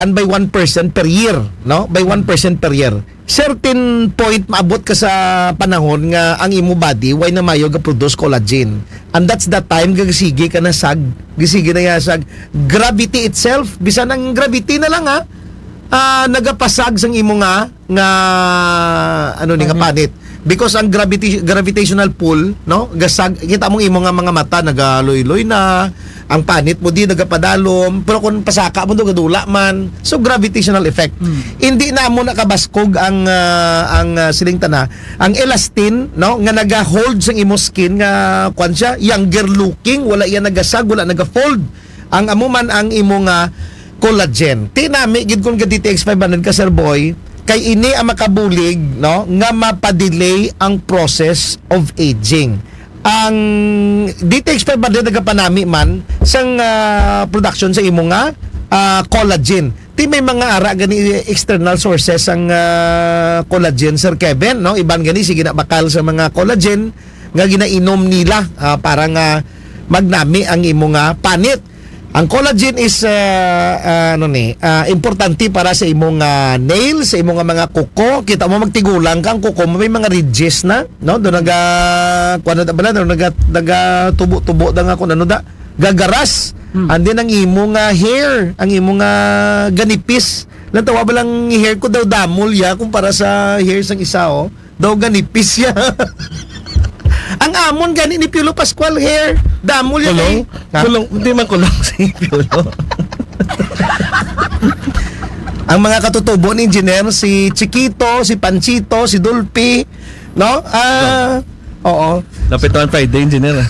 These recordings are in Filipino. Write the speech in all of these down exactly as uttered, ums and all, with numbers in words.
and by one percent per year, no? By one percent per year. Certain point maabot ka sa panahon nga ang imo body why na mayo ga produce collagen. And that's the time gagisige ka na sag, gisige na ya sag gravity itself, bisan ang gravity na lang ha. Uh, nagapasag sang imo nga nga ano ni nga panit. Because ang gravity gravitational pull, no? Gasag kita mong imo nga mga mata nagaloy-loy na, ang panit mo di nagapadalom, pero kung pasaka mo do gadula man. So gravitational effect. Hmm. Hindi na mo nakabaskog ang uh, ang uh, siling tana, ang elastin, no, nga naga-hold sang imo skin nga kwan siya, younger looking, wala iya nagasag, wala naga-fold. Ang amo man ang imo nga collagen. Tinami gid kon ga D T X five hundred ka Sir Boy, kay ini ang makabulig, no, nga mapadelay ang process of aging. Ang D T X five hundred nagapanami man sang uh, production sa imo nga uh, collagen. Ti may mga ara gani external sources ang uh, collagen Sir Kevin, no? Iban gani sige na bakal sa mga collagen nga ginainom nila uh, para nga magnami ang imo nga panit. Ang collagen is uh, uh, ano ni, uh, importante para sa imong uh, nails, sa imong mga kuko. Kita mo magtigulang kang kuko, may mga ridges na, no? Do naga kuno ta bala, naga naga tubo-tubo da nga kun ano da, gagaras. Hmm. And then ang imong uh, hair, ang imong uh, ganipis. Lang tawa ba lang hair ko daw damol ya kumpara sa hair sang isa oh. Daw ganipis ya. Ang amon gani ni Piolo Pascual hair. Damol yan kulong? eh. Kulong, hindi man kulong si Piolo. Ang mga katutubo ni engineer, si Chiquito, si Panchito, si Dulpi, no? Ah, uh, oo. Napituan Friday, engineer.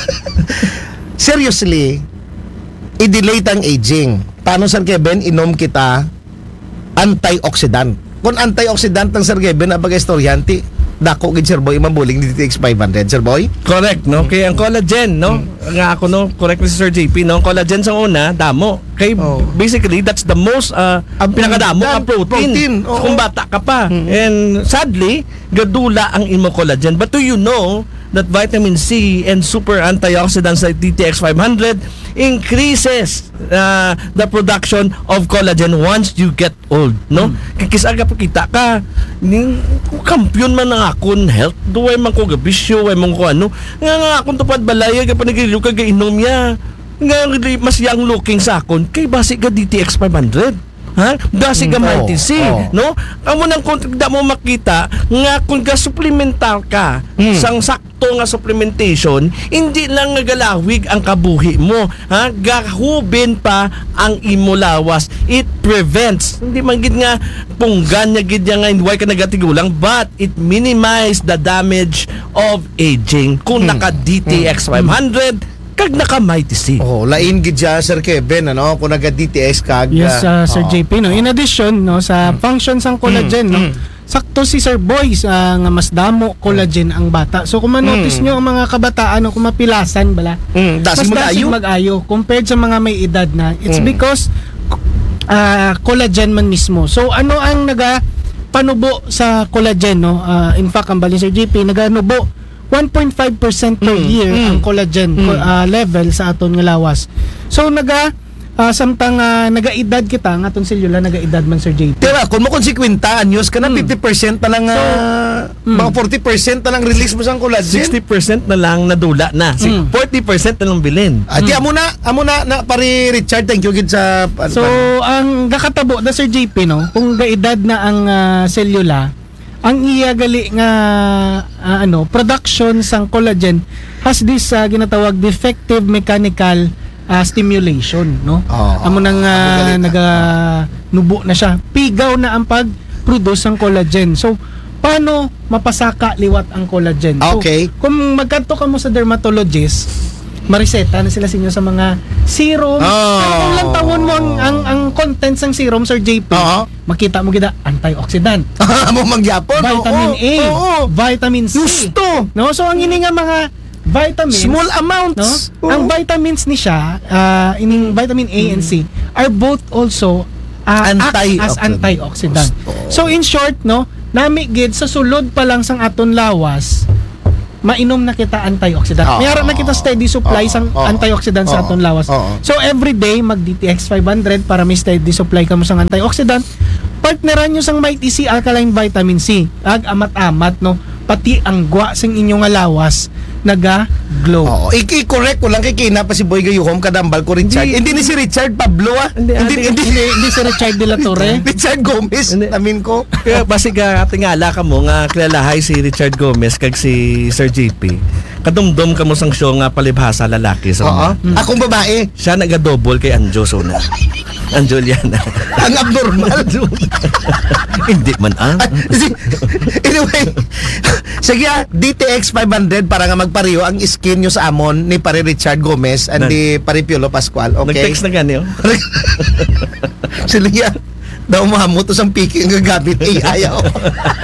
Seriously, i-delay ang aging. Paano, Sir Kevin, inom kita antioxidant. Kung antioxidant ng Sir Kevin, abag istoryanti, dako gid Sir Boy mabuling D T X five hundred Sir Boy. Correct, no? Kaya ang collagen, no? Mm. Nga ako, no? Correct ni si Sir J P, no? Collagen sa una, damo. Kay oh. Basically, that's the most uh, ang pinakadamo ang protein. protein. Oh. Kung bata ka pa. Mm. And sadly, gadula ang imo collagen. But do you know that vitamin C and super antioxidants like D T X five hundred increases uh, the production of collagen once you get old, no? Hmm. Kikisaga pa kita ka ning kampiyon man ang akon health, duway man ko gabisyo, way man ko ano nga nga akon tupad balay ga panigiliw ka gainom ya nga mas young looking sa akon kay basi ga D T X five hundred. Ha? Basi ka mm, oh, C, oh. No? Amo nang kung da mo makita nga kung ga supplemental ka mm. sang sakto nga supplementation, hindi lang nagalawig ang kabuhi mo, ha? Gahubin pa ang imo lawas. It prevents, hindi man gid nga punggan nya gid nga why ka nagatigulang, but it minimize the damage of aging kung mm. naka D T X five hundred kag naka-Mighty C. Oh, lain gid siya Sir Kevin ano kung naga D T X kag. Yes, uh, Sir oh. J P no. In addition no sa mm. functions ng collagen mm. no. Mm. Sakto si Sir Boy uh, nga mas damo collagen mm. ang bata. So kung ma-notice mm. nyo ang mga kabataan no, kung mapilasan bala. Mm. Dasig mas dasig mag-ayo compared sa mga may edad na. It's mm. because uh, collagen man mismo. So ano ang naga panubo sa collagen no? Uh, in fact ang bali Sir J P naganubo one point five percent per mm, year mm, ang collagen mm. uh, level sa aton nga lawas. So naga uh, samtang uh, nagaedad kita nga aton selula nagaedad man Sir J P. Pero kung mo konsekwenta anyos ka na mm. fifty percent na lang uh, so, mm. mga forty percent na lang release mo sa collagen. sixty percent na lang nadula na. Mm. forty percent na lang bilin. Ati mm. amo na amo na, na pari Richard, thank you gid sa uh, so ang gakatabo na Sir J P no kung gaedad na ang uh, selula ang iya gali nga uh, ano production sang collagen has this uh, ginatawag defective mechanical uh, stimulation no oh, amo nang uh, naga nubo na siya, pigaw na ang pag-produce ng collagen. So paano mapasaka liwat ang collagen? Okay. So, kung magkanto ka mo sa dermatologist, mariseta na sila sa inyo sa mga serum. Oh. Kung lang tawon mo ang, ang, ang contents ng serum, Sir J P, uh-huh. makita mo gida antioxidant. Mo mangyapon. Vitamin oh, A, oh, oh. vitamin C. Gusto. No, so ang ini nga mga vitamins, small amounts. No? Oh. Ang vitamins ni siya, uh, ining vitamin A mm. and C are both also uh, Anti- act as antioxidant. So in short, no, nami gid sa sulod pa lang sang aton lawas, mainom na kita antioxidant. Oo. Mayroon na kita steady supply Oo. sang Oo. antioxidant sa Oo. aton lawas. Oo. So every day mag D T X five hundred para may steady supply ka mo sang antioxidant. Partneran nyo sang Mighty C Alkaline Vitamin C. Ag amat-amat no. Pati ang gwa sang inyong lawas naga-glow. Oo. I- I-correct ko lang kay Kina pa si Boy Gayuhom kadambal ko Richard. Hindi. Hindi ni si Richard Pablo ah. Hindi, Hindi hindi. hindi, Hindi, hindi si Richard de la Torre. Richard Gomez. Hindi. Namin ko. Kaya basi ka tingala ka mo nga kilalahay si Richard Gomez kag si Sir J P. Kadumdum ka mo sang show nga palibhasa lalaki sa Oo. mga. Akong babae. Siya naga-double kay Anjo Sona. Anjo Liana. Ang abnormal. Hindi man ah. Anyway, sige ah, D T X five hundred para nga magpariyo ang skin nyo sa amon ni pare Richard Gomez and Nan- ni pare Piolo Pascual. Okay? Nag-text na gani oh. Sila yan. Daw mahamot to sang piki ang gagamit A I. oh.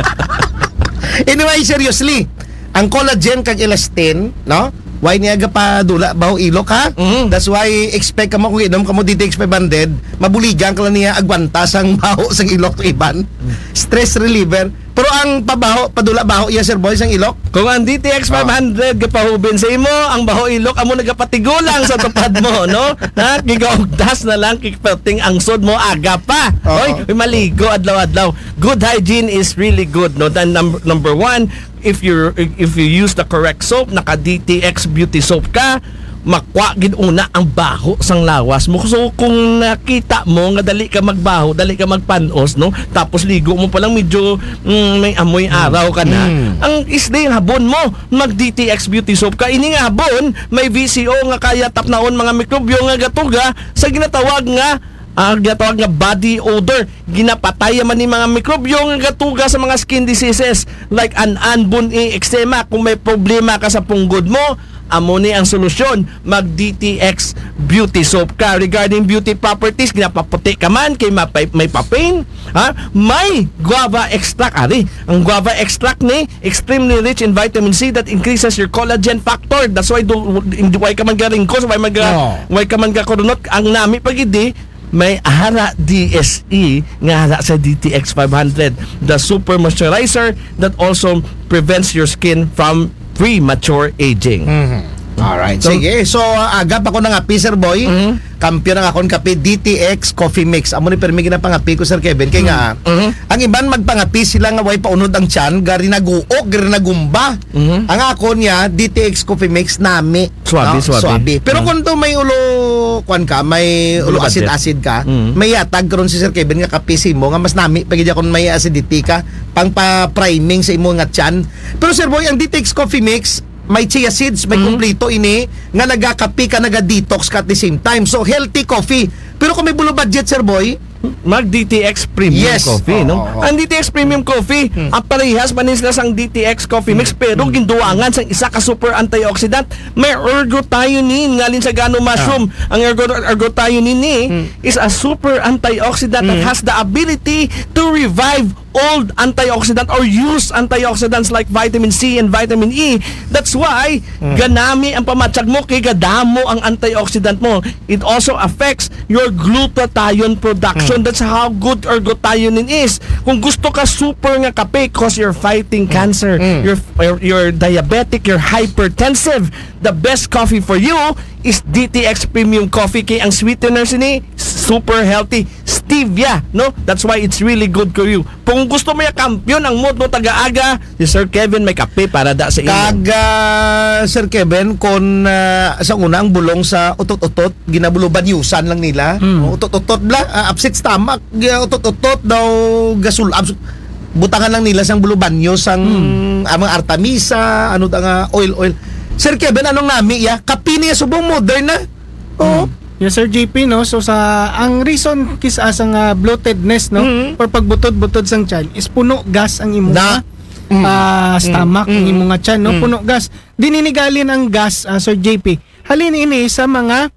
Anyway, seriously, ang collagen kag elastin, no? Why niya ga pa dula baho ilok ha? Mhm. That's why expect ka mo kung inom ka mo D T X five hundred, mabuligan ka lang niya agwanta sang baho sang ilok to iban. Stress reliever. Pero ang pabaho, padula baho iya Sir Boy sang ilok. Kung ang D T X five hundred gapahubin sa imo, ang baho ilok amo nagapatigulang sa tupad mo, no? Ha, gigaugdas na lang kikpating ang sod mo aga pa. Oo. Oy, maligo adlaw-adlaw. Good hygiene is really good, no? Then number number one, if you if you use the correct soap, naka D T X beauty soap ka, makwa gid una ang baho sang lawas mo. So kung nakita mo nga dali ka magbaho, dali ka magpanos, no? Tapos ligo mo pa lang medyo mm, may amoy araw ka na. Mm. Ang isday habon mo, mag D T X beauty soap ka. Ini nga habon, may V C O nga kaya tapnaon mga mikrobyo nga gatuga sa ginatawag nga ang ginatawag nga body odor. Ginapatay man ni mga mikrobyo nga gatuga sa mga skin diseases like an buni, eczema. Kung may problema ka sa punggod mo, amo ni ang solusyon, mag D T X beauty soap ka. Regarding beauty properties, ginapaputi ka man kay mapay, may papain, ha? May guava extract ari. Ang guava extract ni extremely rich in vitamin C that increases your collagen factor. That's why do hindi why ka man garing ko, why mag No. why ka man gakorunot ang nami pagidi may hara D S E nga hara sa D T X five hundred, the super moisturizer that also prevents your skin from premature aging. Alright. So- Sige. So, uh, agap ako ng api, Sir Boy. Mhm. Kampiyon ng akong kape, D T X Coffee Mix. Amo ni permi ginapangapi ko, Sir Kevin. Kaya nga, Mhm. ang iban magpangapi sila nga way paunod ang tiyan, gari naguok, gari nagumba. Mhm. Ang ako niya, D T X Coffee Mix, nami. Swabe, swabe. Pero Mhm. kung to may ulo, kwan ka, may ulo Ulo budget. acid-acid ka, Mhm. may yatag karon si Sir Kevin nga kapisi mo, nga mas nami, pagidya kung may acidity ka, pang pa-priming sa imo nga tiyan. Pero Sir Boy, ang D T X Coffee Mix, may chia seeds, may Mhm. kumplito ini nga nagakapi ka, naga-detox ka at the same time. So healthy coffee. Pero kung may bulo budget, Sir Boy, Mag D T X Premium Yes. Coffee, no? Oo, oo. Ang D T X Premium Coffee, ang parehas manis na sang D T X Coffee Mix, pero ginduangan sang isa ka super antioxidant. May ergothioneine ngalin sa gano mushroom. Ang ergo- ergothioneine ni is a super antioxidant that has the ability to revive old antioxidant or use antioxidants like vitamin C and vitamin E. That's why ganami ang pamatsag mo kay gadamo ang antioxidant mo. It also affects your glutathione production. That's how good ergothioneine is. Kung gusto ka super nga kape cause you're fighting cancer, you're, you're you're diabetic, you're hypertensive, the best coffee for you is D T X Premium Coffee kay ang sweetener sini super healthy stevia, no? That's why it's really good for you. Kung gusto mo yung kampiyon ang mood mo taga-aga, si Sir Kevin may kape para da sa inyo. kag ah, Sir Kevin, kung ah, sa una ang bulong sa utot-utot, ginabuluban yusan lang nila. Mm. Utot-utot bla, uh, upset stomach, gi- utot-utot daw gasul abs- butangan lang nila sang bulubanyo sang amang artemisa, ano da nga oil oil. Sir Kevin, anong nami ya? Kapi niya subong modern na. Oo. Yes, Sir J P, no? So, sa, ang reason kisa sa nga bloatedness, no? Mhm. Or pagbutod-butod sang tiyan, is puno gas ang imo Na. nga ah, stomach, Mm. ang imo nga tiyan, no? Mm. Puno gas. Dininigalin ang gas, ah, Sir J P. Halin ini sa mga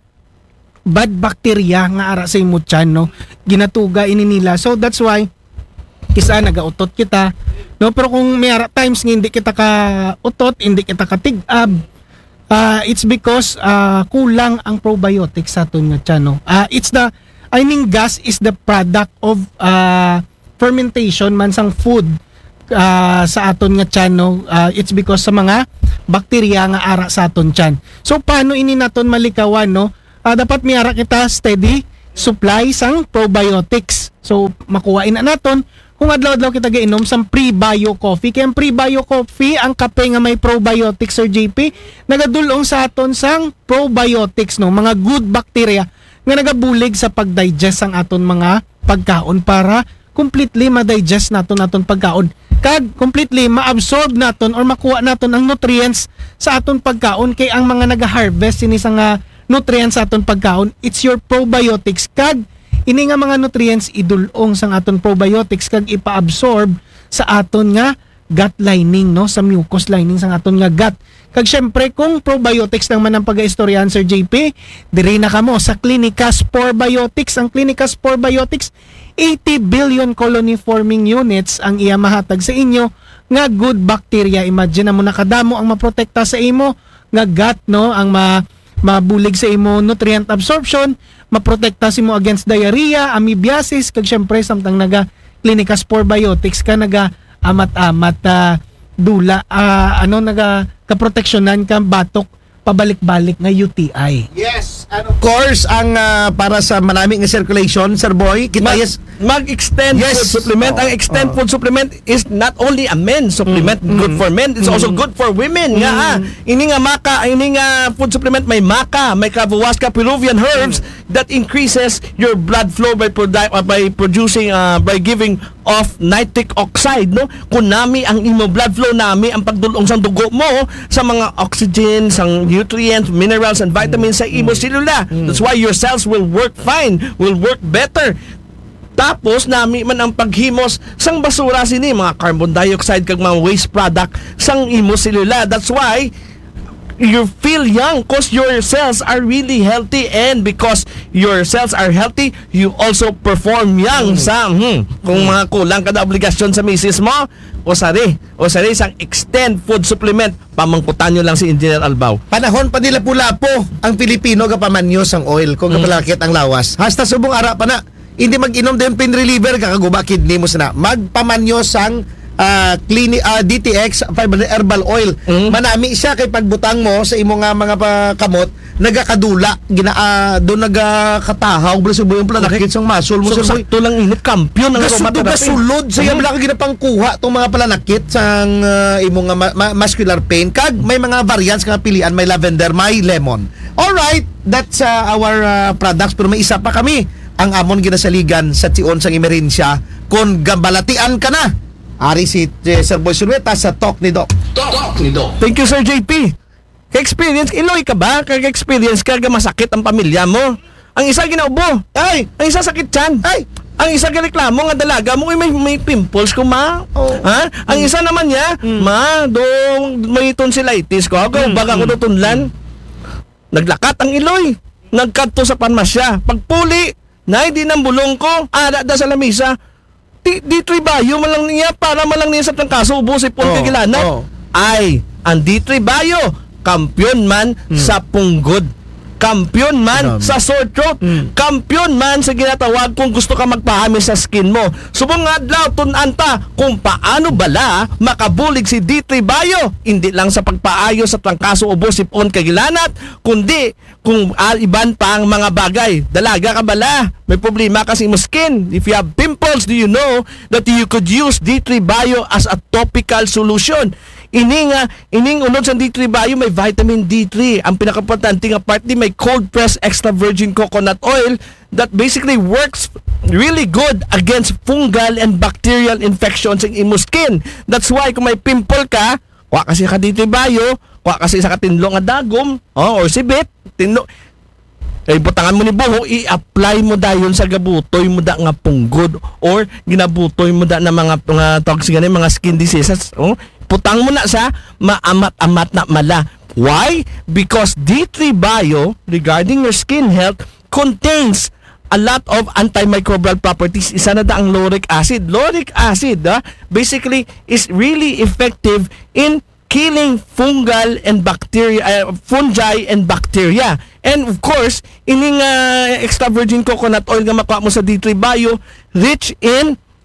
bad bacteria nga ara sa imo tiyan, no? Ginatuga ini nila. So, that's why, kisa nagautot kita, no? Pero kung may ara times nga hindi kita ka utot, hindi kita ka tig-ab, Uh, it's because uh, kulang ang probiotics sa aton nga tiyan, no? Uh, it's the, I mean, gas is the product of uh, fermentation man sang food. ah, sa aton nga tiyan, no? Ah, it's because sa mga bakterya nga ara sa aton tiyan. So paano ini naton malikawan, no? Ah, dapat miara kita steady supply sang probiotics. So makuhain na naton kung adlaw-adlaw kita gainom sang pre-bio coffee. Kaya ang pre-bio coffee, ang kape nga may probiotics, Sir J P, nagadulong sa aton sang probiotics, no? Mga good bacteria nga nagabulig sa pag-digest ang aton mga pagkaon para completely ma-digest naton aton pagkaon. Kag completely ma-absorb naton or makuha naton ang nutrients sa aton pagkaon. Kay ang mga naga-harvest ini sa nga nutrients sa aton pagkaon, it's your probiotics. Kag ini nga mga nutrients idulong sang aton probiotics kag ipa-absorb sa aton nga gut lining, no, sa mucous lining sang aton nga gut. Kag syempre kung probiotics lang man ang pag-istoryahan, Sir J P, diri na kamo sa Clinica Spore Biotics. Ang Clinica Spore Biotics, eighty billion colony forming units ang iya mahatag sa inyo nga good bacteria. Imagine na mo nakadamo ang maprotekta sa imo nga gut, no, ang ma mabulig sa imo nutrient absorption, maprotekta si mo against diarrhea, amoebiasis, kag syempre samtang naga Clinica Spore Biotics ka naga amat-amat uh, dula uh, ano naga kaproteksyonan ka batok pabalik-balik nga U T I. Yes, and of course, ang ah, para sa maraming nga circulation, Sir Boy, kita Mag, yes, mag-extend Yes. food supplement. Oh, Ang extend oh. food supplement is not only a men's supplement, good for men, it's also good for women. Nga ah, ini nga maka, ini nga food supplement may maka, may Kavahuasca Peruvian herbs that increases your blood flow by produ- uh, by producing uh, by giving off nitric oxide, no? Kunami ang imo blood flow nami ang pagdulong sang dugo mo sa mga oxygen, sang nutrients, minerals and vitamins sa imo selula. That's why your cells will work fine, will work better. Tapos nami man ang paghimos sang basura sini mga carbon dioxide kag mga waste product sang imo selula. That's why you feel young because your cells are really healthy, and because your cells are healthy, you also perform young sa hmm, kung mga kulang ka na obligasyon sa misis mo, o sari, o sari sang extend food supplement, pamangkutan nyo lang si Engineer Albao. panahon pa nila pula po ang Pilipino kapamanyo sang oil kung kapalakit ang lawas. Hasta subong ara pa na, hindi mag-inom din pain reliever kakaguba kidney mo sana. Magpamanyo sang uh, clini, uh, D T X five hundred herbal oil. Mm. Manami siya kay pagbutang mo sa imo nga mga pa- kamot nagakadula gina uh, do nagakatahaw bala subo yung planakit sang muscle mo So, Sir Boy. sakto lang init, kampiyon ang Gasud aromatherapy. gasulod sa iya bala ka ginapangkuha tong mga palanakit sang uh, imo nga ma- ma- muscular pain kag may mga variants nga pilian, may lavender, may lemon. All right, that's uh, our uh, products, pero may isa pa kami ang amon ginasaligan sa tion sang emerensya kon gambalatian ka na. Ari si eh, Sir Boy Sulweta sa Talk ni Doc. Thank you, Sir J P. Ka-experience, iloy ka ba? Ka-experience ka, masakit ang pamilya mo. Ang isa ginaubo. Ay, Ang isa sakit tiyan. ay, Ang isa reklamo nga dalaga mo, "Uy, may, may pimples ko, ma." Oh. Ha? Ang isa naman niya, "Ma, do may tonsillitis ko. Ako, baga ko do tunlan." Naglakat ang iloy. Nagkadto sa panmasya. Pagpuli, nay di nang bulong ko, ada da sa lamisa. Di, di tribayo malang niya para malang niya sa trangkaso ubos si Paul Oh, Kagilanat. oh. Ay, ang di tribayo kampiyon man sa punggod. Kampiyon man Grabe. sa sore throat. Kampiyon man sa ginatawag kung gusto ka magpahami sa skin mo. Subong nga adlaw tunanta kung paano bala makabulig si D three Bio. Hindi lang sa pagpaayo sa trangkaso ubos sipon kagilanat, kundi kung uh, iban pa ang mga bagay. Dalaga ka bala, may problema kasi mo skin. If you have pimples, do you know that you could use D three Bio as a topical solution? Ini nga, ining unod sa D three Bio may vitamin D three. Ang pinakaimportante nga part di may cold pressed extra virgin coconut oil that basically works really good against fungal and bacterial infections in imo skin. That's why kung may pimple ka, wa kasi ka D three Bio, wa kasi sa katinlo nga dagom, oh, or sibit, tinlo, ay butangan mo ni buho, i-apply mo dayon sa gabutoy mo da nga punggod or ginabutoy mo da na mga mga toxic nga mga skin diseases. Oh, putang mo na sa maamat-amat na mala. Why? Because D three Bio regarding your skin health contains a lot of antimicrobial properties. Isa na da ang lauric acid. Lauric acid, ah, basically is really effective in killing fungal and bacteria, uh, fungi and bacteria. And of course, ining uh, extra virgin coconut oil nga makuha mo sa D three Bio, rich in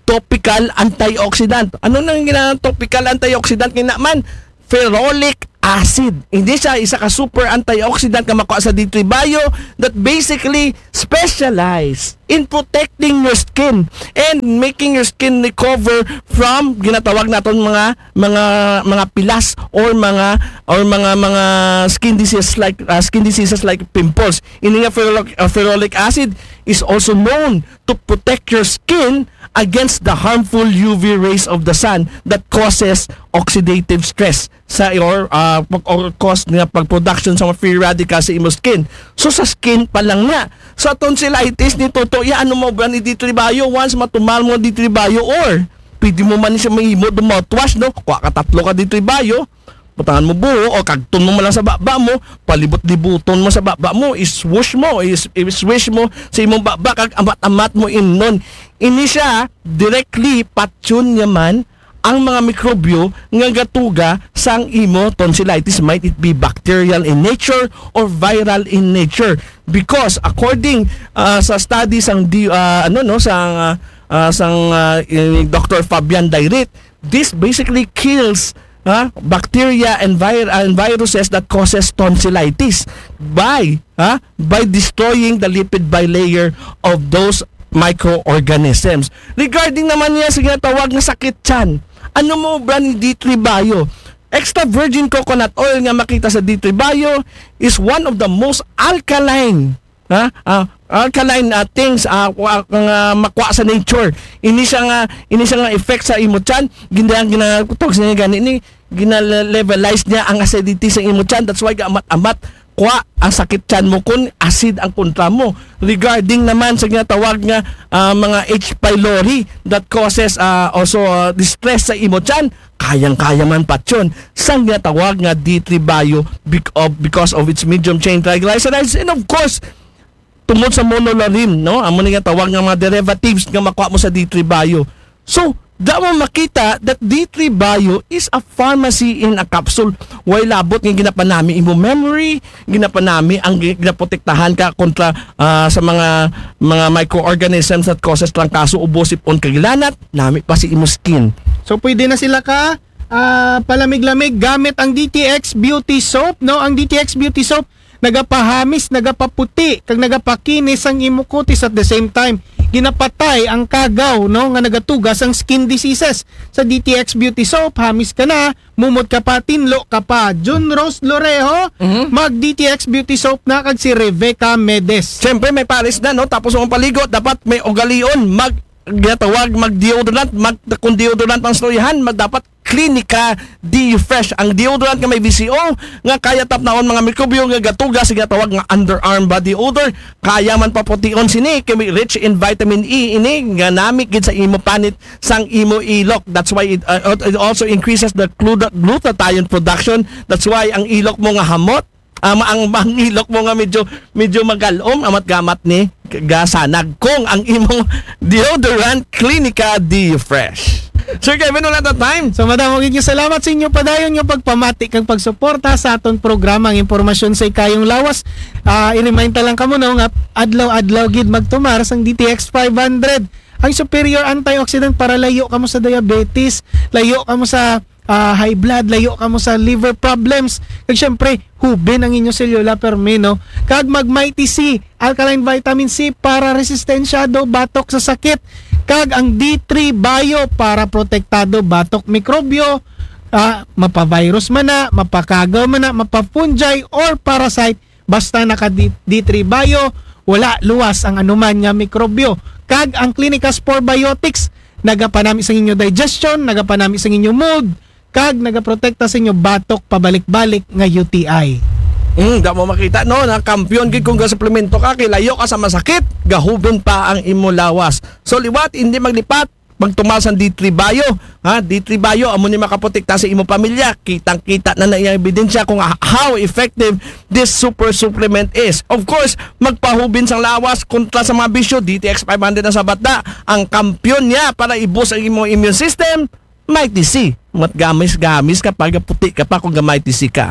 topical antioxidant. Ano nang ginang topical antioxidant kinaman? Ferrolic acid. Hindi siya isa ka super antioxidant na makuha sa D three Bio that basically specialize in protecting your skin and making your skin recover from ginatawag naton mga mga mga pilas or mga or mga mga skin diseases like uh, skin diseases like pimples. Ini nga ferrolic, uh, ferrolic acid is also known to protect your skin against the harmful U V rays of the sun that causes oxidative stress sa or uh, or cause nga pag-production sa mga free radicals sa imo skin. So sa skin pa lang na. Sa tonsillitis ni Toto, ya ano mo ba ni D three Bio once matumal mo D three Bio or pwede mo man siya mahimo do mouthwash no. Kuha ka tatlo ka D three Bio. Putangan mo buo o kagton mo man lang sa baba mo, palibot-libuton mo sa baba mo, iswoosh mo, is iswish mo sa imong baba kag amat-amat mo innon. Ini siya directly patyon niya man ang mga mikrobyo nga gatuga sang imo tonsillitis, might it be bacterial in nature or viral in nature, because according uh, sa studies ang di, uh, ano no sang uh, uh, sang uh, Doctor Fabian Dairit, this basically kills uh, bacteria and, vir- and viruses that causes tonsillitis by uh, by destroying the lipid bilayer of those microorganisms. Regarding naman niya sa ginatawag na sakit tiyan, ano mo ba ni D three Bio? Extra virgin coconut oil nga makita sa D three Bio is one of the most alkaline ha uh, alkaline uh, things uh, uh, uh, makuha sa nature. Ini siya nga ini siya nga effect sa imo tiyan, ginang ginatog sa niya gani ni ginalevelize niya ang acidity sa imo tiyan. That's why amat-amat kuha ang sakit tiyan mo kung acid ang kontra mo. Regarding naman sa ginatawag nga uh, mga H. pylori that causes uh, also uh, distress sa imo tiyan, kayang-kaya man pa yun sa ginatawag nga D three Bio because of its medium chain triglycerides, and of course tungod sa monolarin, no? Amo ni nga tawag nga mga derivatives nga makuha mo sa D three Bio. So daw mo makita that D three Bio is a pharmacy in a capsule. Way labot nga ginapanami imo memory, ginapanami ang ginaprotektahan ka kontra uh, sa mga mga microorganisms that causes trangkaso, ubo, sipon, kagilanat, nami pa si imo skin. So pwede na sila ka uh, palamig-lamig gamit ang D T X Beauty Soap, no? Ang D T X Beauty Soap nagapahamis, nagapaputi, kag nagapakinis ang imo kutis at the same time ginapatay ang kagaw, no, nga nagatugas ang skin diseases. Sa D T X Beauty Soap, hamis ka na, mumot ka pa, tinlo ka pa. Jun Rose Lorejo, mm-hmm. mag D T X Beauty Soap na kag si Rebecca Medes. Siyempre may pares na, no? Tapos ang paligo, dapat may ugalion, mag ginatawag mag-deodorant, mag kung deodorant ang storyahan, mag dapat Clinica D-Fresh. Ang deodorant nga may V C O nga kaya tap naon mga mikrobyo nga gatuga sa ginatawag nga underarm body odor, kaya man papution sini kay rich in vitamin E ini nga nami gid sa imo panit sang imo ilok. That's why it, uh, it also increases the glutathione production. That's why ang ilok mo nga hamot, Um, ang bangilok mo nga medyo medyo magalom amat gamat ni gasanag kung ang imong deodorant Clinica D-Fresh. Sir Kevin, wala na time. So madam, magiging salamat sa inyo padayon yung pagpamati kag pagsuporta sa aton programa. Ang impormasyon sa ikayong lawas. Uh, i-remind ta lang kamo no nga adlaw-adlaw gid magtumar sang D T X five hundred. Ang superior antioxidant para layo kamo sa diabetes, layo kamo sa Uh, high blood, layo ka mo sa liver problems. Kag syempre, hubin ang inyong cellular permino. Kag mag Mighty C, alkaline vitamin C para resistensyado batok sa sakit. Kag ang D three Bio para protektado batok mikrobyo, uh, mapa-virus man na, mapakagaw man na, mapa-fungi or parasite, basta naka D three Bio, wala luwas ang anuman nga mikrobyo. Kag ang Clinica Spore Biotics, nagapanami sa inyo digestion, nagapanami sa inyo mood, kag nagaprotekta sa inyo batok pabalik-balik nga U T I. Mm, da mo makita no na kampiyon gid kung ga-suplemento ka kay layo ka sa masakit, gahubon pa ang imo lawas. So liwat hindi maglipat, magtumal sa D three Bio, ha? D three Bio amo ni makaprotekta sa imo pamilya. Kitang-kita na na iyang ebidensya kung how effective this super supplement is. Of course, magpahubin sang lawas kontra sa mga bisyo. D T X five hundred na sabat na ang kampiyon niya para i-boost ang imo immune system. Mighty C. Mat gamis-gamis kapag puti ka pa kung Mighty C ka.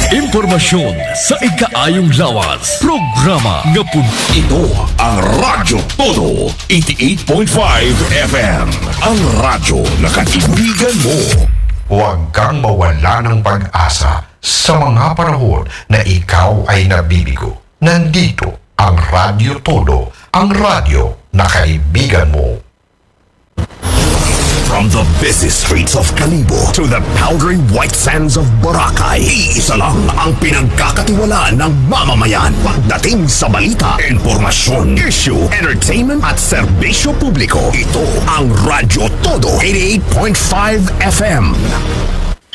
Impormasyon sa ikaayong lawas. Programa nga pun... Ito ang Radyo Todo eighty-eight point five F M. Ang radyo na kaibigan mo. Huwag kang mawala ng pag-asa sa mga panahon na ikaw ay nabibigo. Nandito ang Radyo Todo, ang radyo na kaibigan mo. From the busy streets of Kalibo to the powdery white sands of Boracay, iisa lang ang pinagkakatiwalaan ng mamamayan pagdating sa balita, impormasyon, issue, entertainment at serbisyo publiko. Ito ang Radyo Todo eighty-eight point five F M.